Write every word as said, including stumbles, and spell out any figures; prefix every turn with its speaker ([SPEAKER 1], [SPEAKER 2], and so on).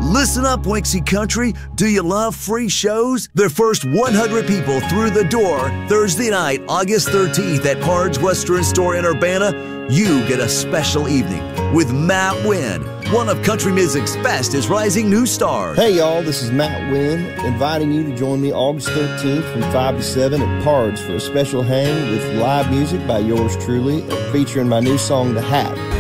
[SPEAKER 1] Listen up, Winksy Country. Do you love free shows? Their first one hundred people through the door Thursday night, August thirteenth at Pard's Western Store in Urbana. You get a special evening with Matt Wynn, one of country music's fastest rising new stars.
[SPEAKER 2] Hey y'all, this is Matt Wynn, inviting you to join me August thirteenth from five to seven at Pard's for a special hang with live music by yours truly, featuring my new song, The Hat.